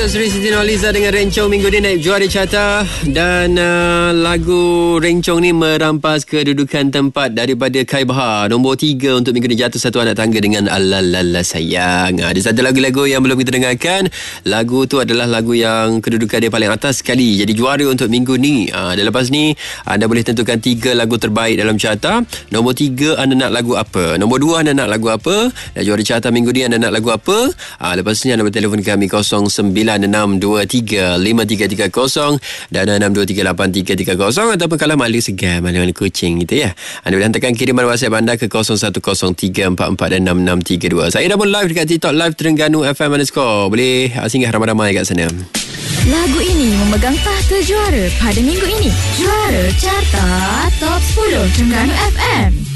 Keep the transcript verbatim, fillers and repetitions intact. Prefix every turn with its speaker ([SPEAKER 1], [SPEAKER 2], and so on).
[SPEAKER 1] Datuk Seri Siti Nurhaliza dengan Rencong minggu ni naik juara carta. Dan uh, lagu Rencong ni merampas kedudukan tempat daripada Kai Bahar. Nombor tiga untuk minggu ni, jatuh satu anak tangga dengan Alalala Sayang. Ada satu lagu-lagu yang belum kita dengarkan. Lagu tu adalah lagu yang kedudukan dia paling atas sekali, jadi juara untuk minggu ni. uh, Dan lepas ni anda boleh tentukan tiga lagu terbaik dalam carta. Nombor tiga, anda nak lagu apa? Nombor dua, anda nak lagu apa? Dan juara carta minggu ni, anda nak lagu apa? uh, Lepas ni anda bertelefon kami kosong sembilan enam dua tiga lima tiga tiga kosong dan enam dua tiga lapan tiga tiga kosong, ataupun kalau malu segar, malu-malu kucing gitu ya, anda boleh hantarkan kiriman WhatsApp anda ke kosong satu kosong tiga empat empat dan enam enam tiga dua. Saya dah pun live dekat TikTok live Terengganu F M underscore. Boleh singgah ramai-ramai kat sana.
[SPEAKER 2] Lagu ini memegang tahta juara pada minggu ini. Juara carta Top sepuluh Terengganu F M.